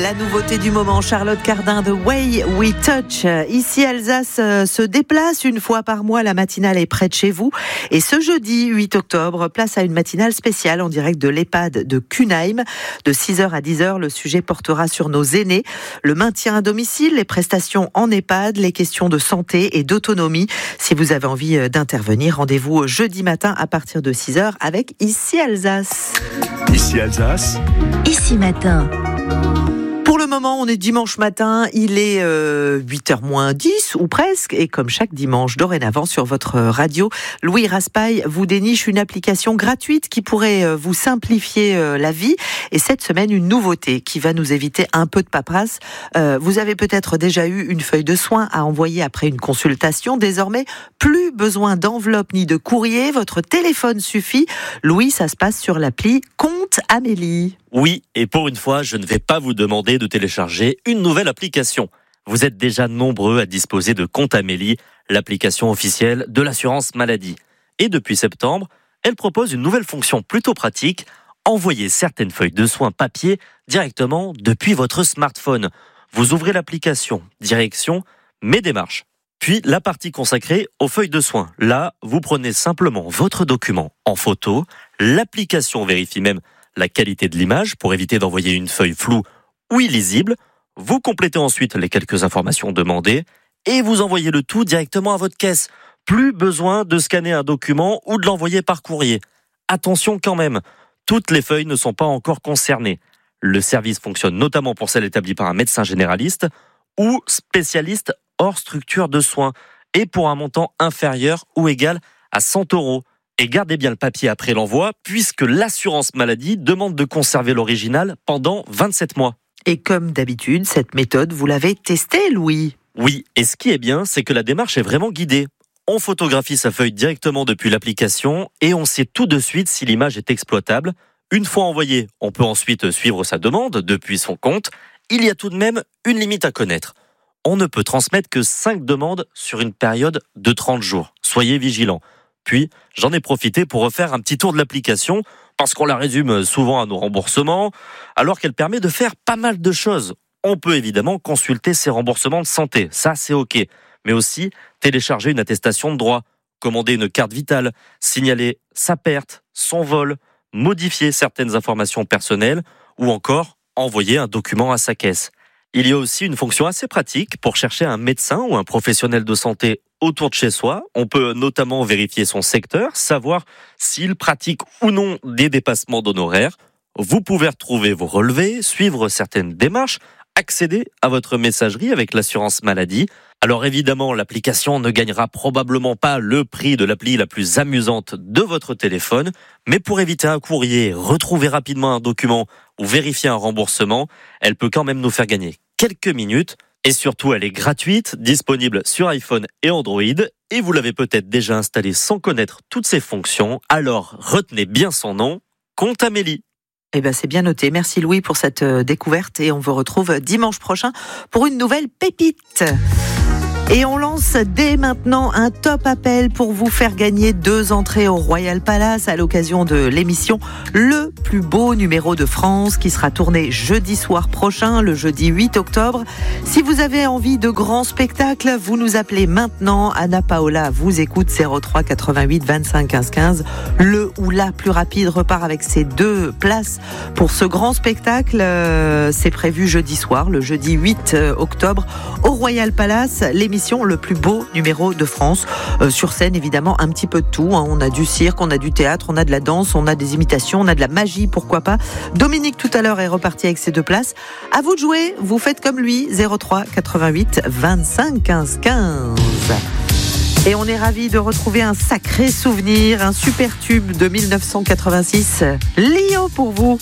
La nouveauté du moment, Charlotte Cardin, The Way We Touch. Ici, Alsace se déplace une fois par mois. La matinale est près de chez vous. Et ce jeudi 8 octobre, place à une matinale spéciale en direct de l'EHPAD de Kuhnheim. De 6h à 10h, le sujet portera sur nos aînés. Le maintien à domicile, les prestations en EHPAD, les questions de santé et d'autonomie. Si vous avez envie d'intervenir, rendez-vous jeudi matin à partir de 6h avec Ici Alsace. Ici Alsace. Ici matin. Pour le moment, on est dimanche matin, il est 8h moins 10 ou presque, et comme chaque dimanche dorénavant sur votre radio, Louis Raspail vous déniche une application gratuite qui pourrait vous simplifier la vie. Et cette semaine, une nouveauté qui va nous éviter un peu de paperasse. Vous avez peut-être déjà eu une feuille de soins à envoyer après une consultation. Désormais, plus besoin d'enveloppe ni de courrier, votre téléphone suffit. Louis, ça se passe sur l'appli Compte Amélie. Oui, et pour une fois, je ne vais pas vous demander de télécharger une nouvelle application. Vous êtes déjà nombreux à disposer de Compte Amélie, l'application officielle de l'assurance maladie. Et depuis septembre, elle propose une nouvelle fonction plutôt pratique, envoyer certaines feuilles de soins papier directement depuis votre smartphone. Vous ouvrez l'application, direction Mes démarches. Puis la partie consacrée aux feuilles de soins. Là, vous prenez simplement votre document en photo, l'application vérifie même la qualité de l'image pour éviter d'envoyer une feuille floue ou illisible. Vous complétez ensuite les quelques informations demandées et vous envoyez le tout directement à votre caisse. Plus besoin de scanner un document ou de l'envoyer par courrier. Attention quand même, toutes les feuilles ne sont pas encore concernées. Le service fonctionne notamment pour celles établies par un médecin généraliste ou spécialiste hors structure de soins et pour un montant inférieur ou égal à 100 €. Et gardez bien le papier après l'envoi, puisque l'assurance maladie demande de conserver l'original pendant 27 mois. Et comme d'habitude, cette méthode, vous l'avez testée, Louis? Oui, et ce qui est bien, c'est que la démarche est vraiment guidée. On photographie sa feuille directement depuis l'application et on sait tout de suite si l'image est exploitable. Une fois envoyée, on peut ensuite suivre sa demande depuis son compte. Il y a tout de même une limite à connaître. On ne peut transmettre que 5 demandes sur une période de 30 jours. Soyez vigilants. Puis, j'en ai profité pour refaire un petit tour de l'application, parce qu'on la résume souvent à nos remboursements, alors qu'elle permet de faire pas mal de choses. On peut évidemment consulter ses remboursements de santé, ça c'est ok, mais aussi télécharger une attestation de droit, commander une carte vitale, signaler sa perte, son vol, modifier certaines informations personnelles, ou encore envoyer un document à sa caisse. Il y a aussi une fonction assez pratique pour chercher un médecin ou un professionnel de santé autour de chez soi. On peut notamment vérifier son secteur, savoir s'il pratique ou non des dépassements d'honoraires. Vous pouvez retrouver vos relevés, suivre certaines démarches, accéder à votre messagerie avec l'assurance maladie. Alors évidemment, l'application ne gagnera probablement pas le prix de l'appli la plus amusante de votre téléphone, mais pour éviter un courrier, retrouver rapidement un document ou vérifier un remboursement, elle peut quand même nous faire gagner quelques minutes. Et surtout, elle est gratuite, disponible sur iPhone et Android. Et vous l'avez peut-être déjà installée sans connaître toutes ses fonctions. Alors, retenez bien son nom, Compte Amélie. Eh ben, c'est bien noté. Merci Louis pour cette découverte. Et on vous retrouve dimanche prochain pour une nouvelle pépite. Et on lance dès maintenant un top appel pour vous faire gagner 2 entrées au Royal Palace à l'occasion de l'émission Le plus beau numéro de France qui sera tourné jeudi soir prochain, le jeudi 8 octobre. Si vous avez envie de grands spectacles, vous nous appelez maintenant. Anna Paola vous écoute 03 88 25 15 15. Le ou la plus rapide repart avec ses 2 places pour ce grand spectacle. C'est prévu jeudi soir, le jeudi 8 octobre au Royal Palace. L'émission Le plus beau numéro de France. Sur scène, évidemment, un petit peu de tout. On a du cirque, on a du théâtre, on a de la danse, on a des imitations, on a de la magie, pourquoi pas. Dominique, tout à l'heure, est reparti avec ses 2 places. À vous de jouer, vous faites comme lui, 03 88 25 15 15. Et on est ravis de retrouver un sacré souvenir, un super tube de 1986. Lio pour vous.